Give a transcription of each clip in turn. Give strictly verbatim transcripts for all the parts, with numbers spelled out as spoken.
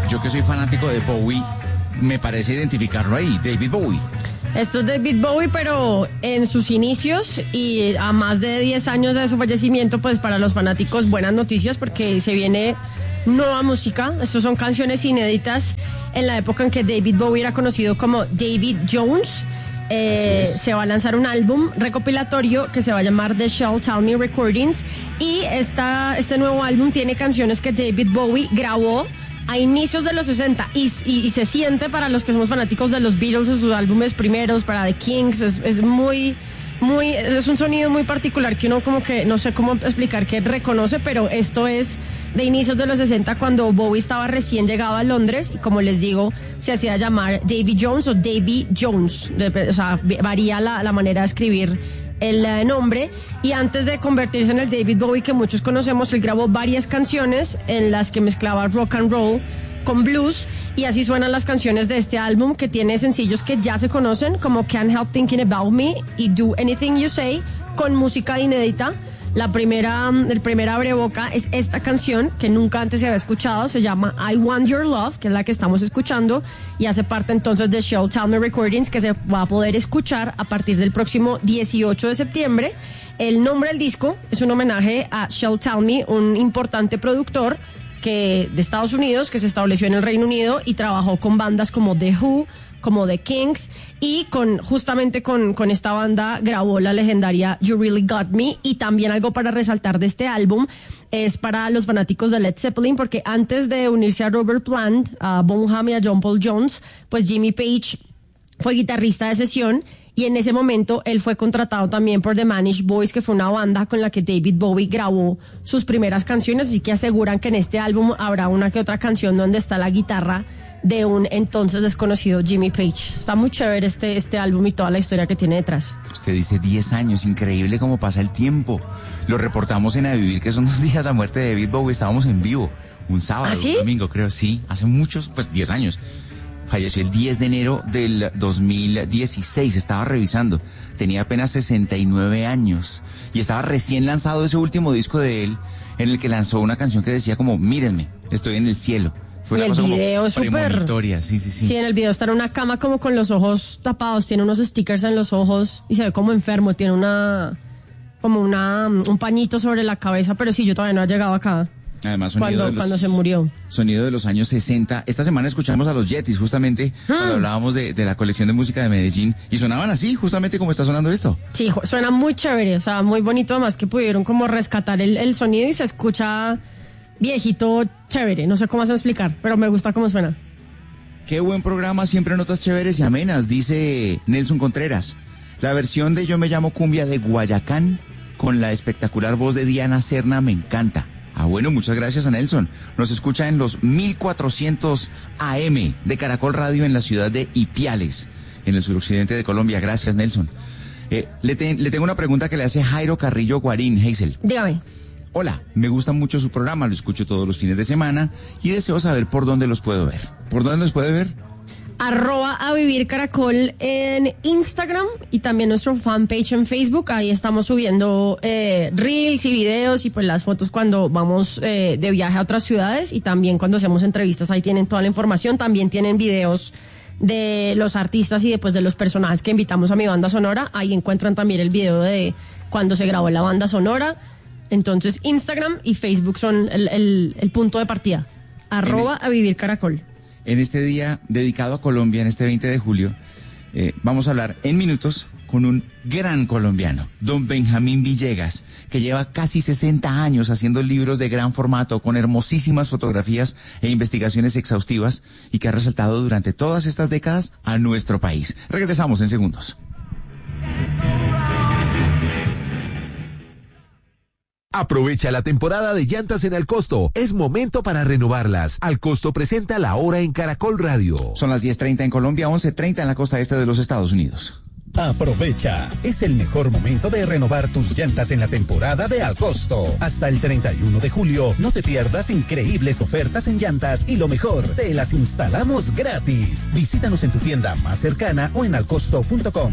yo que soy fanático de Bowie, me parece identificarlo ahí, David Bowie. Esto es David Bowie, pero en sus inicios y a más de diez años de su fallecimiento, pues para los fanáticos buenas noticias porque se viene nueva música. Estas son canciones inéditas en la época en que David Bowie era conocido como David Jones. Eh, se va a lanzar un álbum recopilatorio que se va a llamar The Shall Tell Me Recordings y esta, este nuevo álbum tiene canciones que David Bowie grabó a inicios de los sesenta y, y, y se siente para los que somos fanáticos de los Beatles, de sus álbumes primeros, para The Kings, es, es muy, muy, es un sonido muy particular que uno como que, no sé cómo explicar, que reconoce, pero esto es de inicios de los sesenta cuando Bowie estaba recién llegado a Londres y como les digo, se hacía llamar Davy Jones o Davy Jones, o sea, varía la, la manera de escribir el uh, nombre, y antes de convertirse en el David Bowie que muchos conocemos, él grabó varias canciones en las que mezclaba rock and roll con blues, y así suenan las canciones de este álbum, que tiene sencillos que ya se conocen como Can't Help Thinking About Me y Do Anything You Say, con música inédita. La primera, el primer abreboca es esta canción que nunca antes se había escuchado, se llama I Want Your Love, que es la que estamos escuchando y hace parte entonces de Shall Tell Me Recordings, que se va a poder escuchar a partir del próximo dieciocho de septiembre. El nombre del disco es un homenaje a Shall Tell Me, un importante productor que de Estados Unidos que se estableció en el Reino Unido y trabajó con bandas como The Who, como The Kings, y con justamente con, con esta banda grabó la legendaria You Really Got Me. Y también algo para resaltar de este álbum es para los fanáticos de Led Zeppelin, porque antes de unirse a Robert Plant, a Bonham y a John Paul Jones, pues Jimmy Page fue guitarrista de sesión, y en ese momento él fue contratado también por The Manish Boys, que fue una banda con la que David Bowie grabó sus primeras canciones, así que aseguran que en este álbum habrá una que otra canción donde está la guitarra de un entonces desconocido Jimmy Page. Está muy chévere este, este álbum y toda la historia que tiene detrás. Usted dice diez años, increíble cómo pasa el tiempo. Lo reportamos en A Vivir, que son dos días de la muerte de David Bowie, estábamos en vivo, un sábado, ¿Ah, sí? un domingo creo, sí, hace muchos, pues diez años. Falleció el diez de enero del dos mil dieciséis, estaba revisando, tenía apenas sesenta y nueve años y estaba recién lanzado ese último disco de él, en el que lanzó una canción que decía como, mírenme, estoy en el cielo. Fue y una el cosa video como súper... premonitoria, sí, sí, sí. Sí, en el video está en una cama como con los ojos tapados, tiene unos stickers en los ojos y se ve como enfermo, tiene una... como una un pañito sobre la cabeza, pero sí, yo todavía no he llegado acá. Además, sonido cuando, de los, cuando se murió. Sonido de los años sesenta. Esta semana escuchamos a los Yetis, justamente, hmm. cuando hablábamos de, de la colección de música de Medellín, y sonaban así, justamente como está sonando esto. Sí, suena muy chévere, o sea, muy bonito, además que pudieron como rescatar el, el sonido y se escucha viejito, chévere, no sé cómo se explicar, pero me gusta cómo suena. Qué buen programa, siempre notas chéveres y amenas, dice Nelson Contreras. La versión de Yo me llamo Cumbia de Guayacán, con la espectacular voz de Diana Serna, me encanta. Ah, bueno, muchas gracias a Nelson. Nos escucha en los mil cuatrocientos A M de Caracol Radio en la ciudad de Ipiales, en el suroccidente de Colombia. Gracias, Nelson. Eh, le, te, le tengo una pregunta que le hace Jairo Carrillo Guarín, Hazel. Dígame. Hola, me gusta mucho su programa, lo escucho todos los fines de semana y deseo saber por dónde los puedo ver. ¿Por dónde los puede ver? Arroba a Vivir Caracol en Instagram y también nuestro fanpage en Facebook. Ahí estamos subiendo eh, reels y videos y pues las fotos cuando vamos eh, de viaje a otras ciudades y también cuando hacemos entrevistas. Ahí tienen toda la información. También tienen videos de los artistas y después de los personajes que invitamos a mi banda sonora. Ahí encuentran también el video de cuando se grabó la banda sonora. Entonces Instagram y Facebook son el, el, el punto de partida. Arroba a Vivir Caracol. En este día dedicado a Colombia, en este veinte de julio, eh, vamos a hablar en minutos con un gran colombiano, don Benjamín Villegas, que lleva casi sesenta años haciendo libros de gran formato con hermosísimas fotografías e investigaciones exhaustivas y que ha resaltado durante todas estas décadas a nuestro país. Regresamos en segundos. Aprovecha la temporada de llantas en Al Costo. Es momento para renovarlas. Al Costo presenta La Hora en Caracol Radio. Son las diez treinta en Colombia, once treinta en la costa este de los Estados Unidos. Aprovecha. Es el mejor momento de renovar tus llantas en la temporada de Al Costo. Hasta el treinta y uno de julio, no te pierdas increíbles ofertas en llantas y lo mejor, te las instalamos gratis. Visítanos en tu tienda más cercana o en alcosto punto com.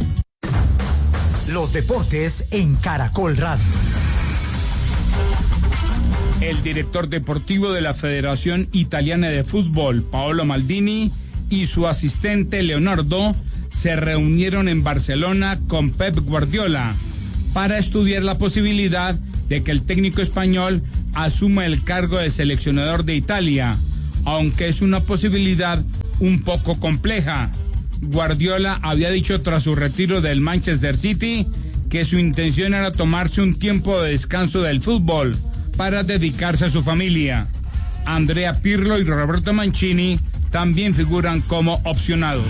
Los deportes en Caracol Radio. El director deportivo de la Federación Italiana de Fútbol, Paolo Maldini, y su asistente Leonardo se reunieron en Barcelona con Pep Guardiola para estudiar la posibilidad de que el técnico español asuma el cargo de seleccionador de Italia, aunque es una posibilidad un poco compleja. Guardiola había dicho tras su retiro del Manchester City que su intención era tomarse un tiempo de descanso del fútbol para dedicarse a su familia. Andrea Pirlo y Roberto Mancini también figuran como opcionados.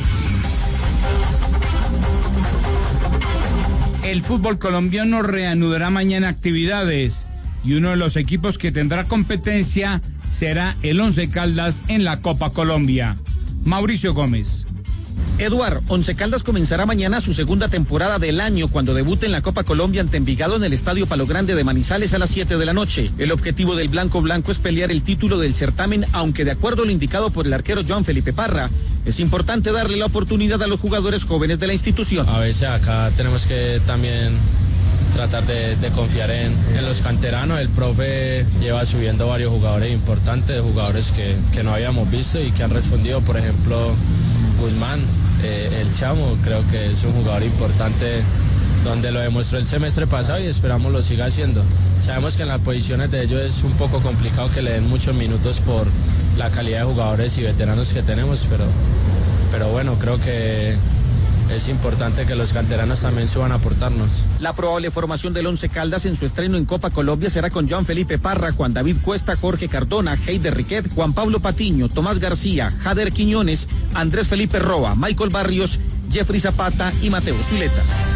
El fútbol colombiano reanudará mañana actividades y uno de los equipos que tendrá competencia será el Once Caldas en la Copa Colombia. Mauricio Gómez. Eduard, Once Caldas comenzará mañana su segunda temporada del año cuando debute en la Copa Colombia ante Envigado en el Estadio Palo Grande de Manizales a las siete de la noche. El objetivo del Blanco Blanco es pelear el título del certamen, aunque de acuerdo a lo indicado por el arquero Joan Felipe Parra, es importante darle la oportunidad a los jugadores jóvenes de la institución. A veces acá tenemos que también tratar de, de confiar en, en los canteranos. El profe lleva subiendo varios jugadores importantes, jugadores que, que no habíamos visto y que han respondido, por ejemplo, Guzmán, eh, el Chamo, creo que es un jugador importante donde lo demostró el semestre pasado y esperamos lo siga haciendo. Sabemos que en las posiciones de ellos es un poco complicado que le den muchos minutos por la calidad de jugadores y veteranos que tenemos, pero, pero bueno, creo que es importante que los canteranos también suban a aportarnos. La probable formación del Once Caldas en su estreno en Copa Colombia será con Joan Felipe Parra, Juan David Cuesta, Jorge Cardona, Heider Riquet, Juan Pablo Patiño, Tomás García, Jader Quiñones, Andrés Felipe Roa, Michael Barrios, Jeffrey Zapata y Mateo Zuleta.